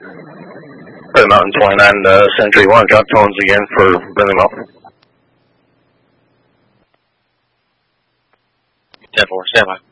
Red Mountain 29 Century. Want to drop tones again for Billy Mo? 10-4, stand by.